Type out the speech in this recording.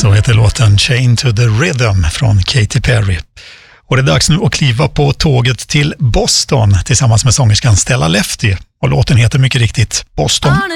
Så heter låten Chain to the Rhythm från Katy Perry. Och det är dags nu att kliva på tåget till Boston tillsammans med sångerskan Stella Lefty. Och låten heter mycket riktigt Boston.